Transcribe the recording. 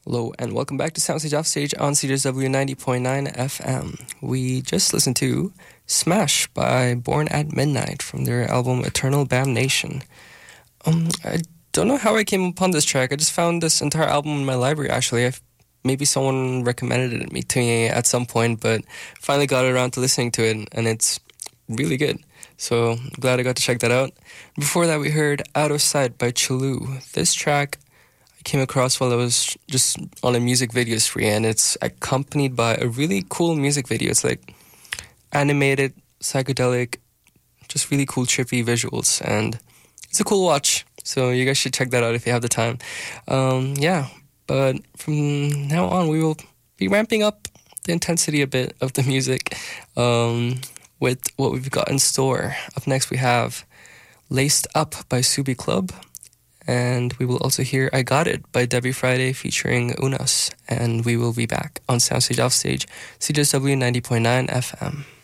Hello and welcome back to Soundstage Offstage on CJSW 90.9 FM. We just listened to Smash by Born at Midnight from their album Eternal Damnation. I don't know how I came upon this track. I just found this entire album in my library, actually. Maybe someone recommended it to me at some point, but finally got around to listening to it, and it's really good. So glad I got to check that out. Before that, we heard Out of Sight by Chalu. This track came across while I was just on a music video spree, and it's accompanied by a really cool music video. It's like animated, psychedelic, just really cool, trippy visuals, and it's a cool watch. So you guys should check that out if you have the time. But from now on, we will be ramping up the intensity a bit of the music with what we've got in store. Up next, we have Laced Up by Subi Club. And we will also hear I Got It by Debbie Friday featuring Unas. And we will be back on Soundstage Offstage, CJSW 90.9 FM.